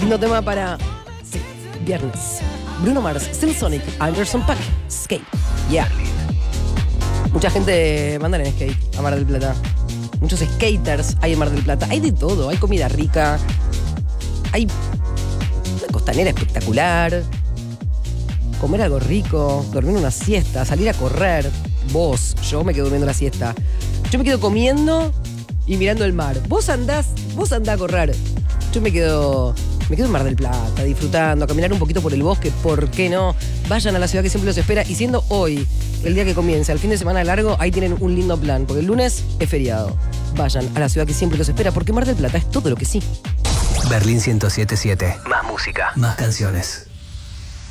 Lindo tema para... Sí, viernes. Bruno Mars, Still Sonic, Anderson .Paak, Skate. Yeah. Mucha gente manda en skate a Mar del Plata. Muchos skaters hay en Mar del Plata. Hay de todo. Hay comida rica. Hay una costanera espectacular. Comer algo rico. Dormir una siesta. Salir a correr. Vos. Yo me quedo durmiendo la siesta. Yo me quedo comiendo y mirando el mar. Vos andás a correr. Yo me quedo en Mar del Plata, disfrutando, a caminar un poquito por el bosque. ¿Por qué no? Vayan a la ciudad que siempre los espera. Y siendo hoy el día que comienza el fin de semana largo, ahí tienen un lindo plan. Porque el lunes es feriado. Vayan a la ciudad que siempre los espera, porque Mar del Plata es todo lo que sí. Berlín 107.7. Más música, más canciones.